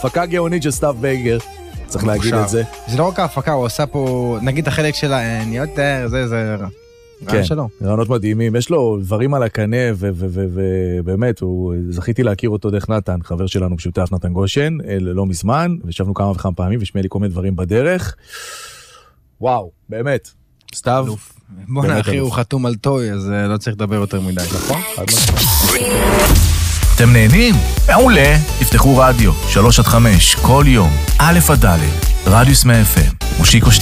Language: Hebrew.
הפקה גאונית של סתיו בייגר, צריך להגיד את זה. זה לא רק ההפקה, הוא עושה פה, נגיד החלק שלה, אין יותר, זה רעיון שלו. רעיונות מדהימים, יש לו דברים על הקנה, ובאמת, זכיתי להכיר אותו דרך נתן, חבר שלנו משותף נתן גושן, לא מזמן, וישבנו כמה וכמה פעמים, ושמע לי כל מיני דברים בדרך. וואו, באמת, סתיו. בוא נאחי, הוא חתום על טוי, אז לא צריך לדבר יותר מדי, נכון? אתם נהנים? מעולה. תפתחו רדיו, 3-5, כל יום, א' עד ד', רדיוס מ-FM, מושיקו 2